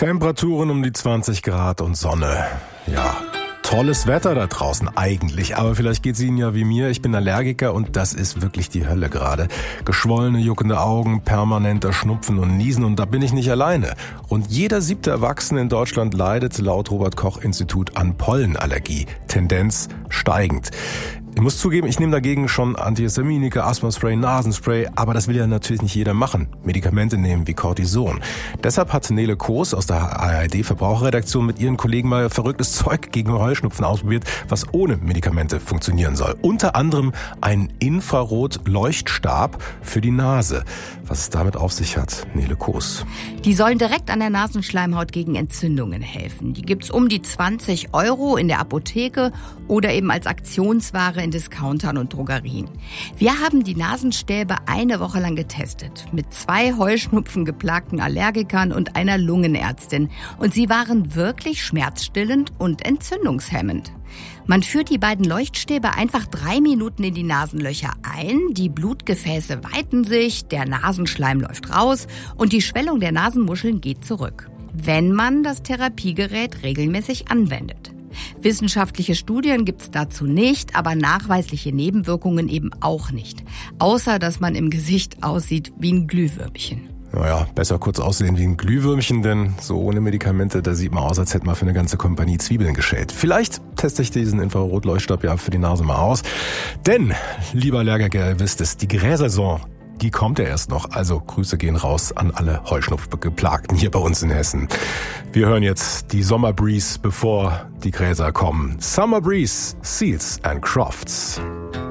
Temperaturen um die 20 Grad und Sonne. Ja, tolles Wetter da draußen eigentlich, aber vielleicht geht's Ihnen ja wie mir. Ich bin Allergiker und das ist wirklich die Hölle gerade. Geschwollene, juckende Augen, permanenter Schnupfen und Niesen und da bin ich nicht alleine. Rund jeder 7. Erwachsene in Deutschland leidet laut Robert-Koch-Institut an Pollenallergie. Tendenz steigend. Ich muss zugeben, ich nehme dagegen schon Antihistaminika, Asthmaspray, Nasenspray, aber das will ja natürlich nicht jeder machen. Medikamente nehmen wie Cortison. Deshalb hat Nele Koos aus der ARD-Verbraucherredaktion mit ihren Kollegen mal verrücktes Zeug gegen Heuschnupfen ausprobiert, was ohne Medikamente funktionieren soll. Unter anderem ein Infrarot-Leuchtstab für die Nase. Was es damit auf sich hat, Nele Koos. Die sollen direkt an der Nasenschleimhaut gegen Entzündungen helfen. Die gibt's um die 20 € in der Apotheke oder eben als Aktionsware in Discountern und Drogerien. Wir haben die Nasenstäbe eine Woche lang getestet. Mit 2 Heuschnupfen geplagten Allergikern und einer Lungenärztin. Und sie waren wirklich schmerzstillend und entzündungshemmend. Man führt die beiden Leuchtstäbe einfach 3 Minuten in die Nasenlöcher ein, die Blutgefäße weiten sich, der Nasenschleim läuft raus und die Schwellung der Nasenmuscheln geht zurück, wenn man das Therapiegerät regelmäßig anwendet. Wissenschaftliche Studien gibt's dazu nicht, aber nachweisliche Nebenwirkungen eben auch nicht. Außer, dass man im Gesicht aussieht wie ein Glühwürmchen. Naja, besser kurz aussehen wie ein Glühwürmchen, denn so ohne Medikamente, da sieht man aus, als hätte man für eine ganze Kompanie Zwiebeln geschält. Vielleicht teste ich diesen Infrarotleuchtstab ja für die Nase mal aus. Denn, lieber Allergiker, ihr wisst es, die Gräsaison, die kommt ja erst noch. Also Grüße gehen raus an alle Heuschnupfgeplagten hier bei uns in Hessen. Wir hören jetzt die Summer Breeze, bevor die Gräser kommen. Summer Breeze, Seals and Crofts.